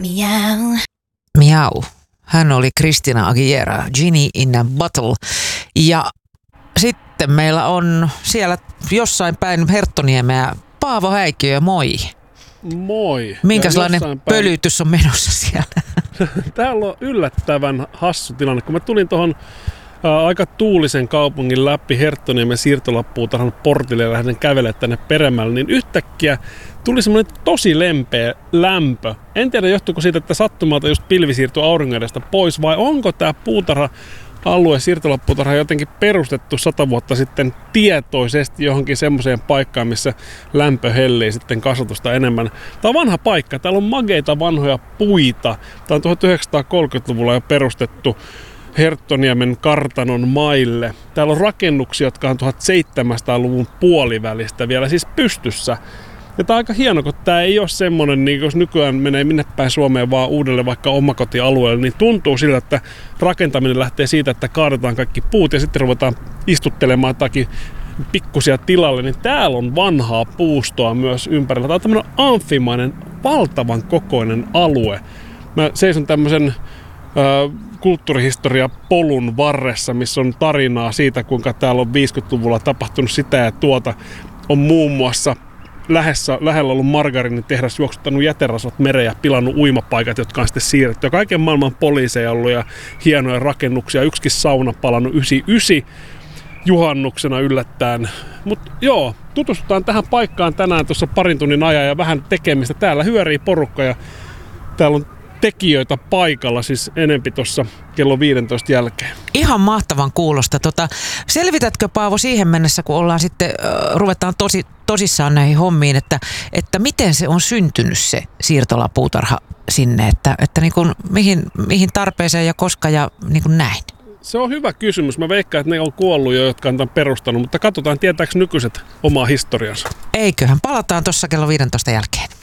Miau. Miau. Hän oli Christina Aguilera, Genie in a Bottle. Ja sitten meillä on siellä jossain päin Herttoniemeä Paavo Häikiö, moi. Moi. Minkälainen pölytys on menossa siellä? Täällä on yllättävän hassu tilanne. Kun mä tulin tuohon aika tuulisen kaupungin läpi Herttoniemen siirtolapuutarhan portille ja lähden kävelemään tänne peremmälle, niin yhtäkkiä tuli semmoinen tosi lempeä lämpö. En tiedä, johtuuko siitä, että sattumalta just pilvi siirtyi auringon edestä pois, vai onko tämä puutarha-alue, siirtolapuutarha jotenkin perustettu 100 vuotta sitten tietoisesti johonkin semmoiseen paikkaan, missä lämpö hellii sitten kasvatusta enemmän. Tämä on vanha paikka. Täällä on mageita vanhoja puita. Tämä on 1930-luvulla jo perustettu Herttoniemen kartanon maille. Täällä on rakennuksia, jotka on 1700-luvun puolivälistä vielä siis pystyssä. Ja tämä on aika hieno, kun tämä ei ole semmoinen, niin jos nykyään menee minne päin Suomeen vaan uudelle vaikka omakotialueelle, niin tuntuu siltä, että rakentaminen lähtee siitä, että kaadetaan kaikki puut ja sitten ruvetaan istuttelemaan jotakin pikkusia tilalle, niin täällä on vanhaa puustoa myös ympärillä. Tämä on tämmöinen amfimainen, valtavan kokoinen alue. Mä seison tämmöisen kulttuurihistoria-polun varressa, missä on tarinaa siitä, kuinka täällä on 50-luvulla tapahtunut sitä ja tuota. On muun muassa lähellä ollut margariinitehdas juoksuttanut jäterasvat mereen ja pilannut uimapaikat, jotka on sitten siirretty. Ja kaiken maailman poliiseja ollut ja hienoja rakennuksia. Yksikin sauna palannut 99 juhannuksena yllättäen. Mutta joo, tutustutaan tähän paikkaan tänään tuossa parin tunnin ajan ja vähän tekemistä. Täällä hyörii porukka ja täällä on tekijöitä paikalla, siis enempi tuossa kello 15 jälkeen. Ihan mahtavan kuulosta. Selvitätkö, Paavo, siihen mennessä, kun ollaan sitten, ruvetaan tosissaan näihin hommiin, että miten se on syntynyt se siirtolapuutarha sinne, että niin kuin, mihin tarpeeseen ja koska ja niin kuin näin? Se on hyvä kysymys. Mä veikkaan, että ne on kuollut jo, jotka on tämän perustanut, mutta katsotaan, tietääkö nykyiset omaa historiansa. Eiköhän, palataan tuossa kello 15 jälkeen.